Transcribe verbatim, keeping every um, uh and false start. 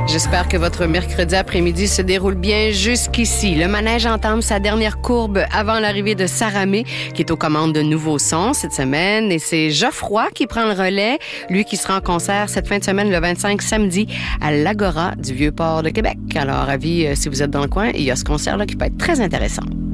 J'espère que votre mercredi après-midi se déroule bien jusqu'ici. Le manège entame sa dernière courbe avant l'arrivée de Saramé, qui est aux commandes de nouveaux sons cette semaine. Et c'est Geoffroy qui prend le relais, lui qui sera en concert cette fin de semaine, le vingt-cinq samedi, à l'Agora du Vieux-Port de Québec. Alors, avis, si vous êtes dans le coin, il y a ce concert-là qui peut être très intéressant.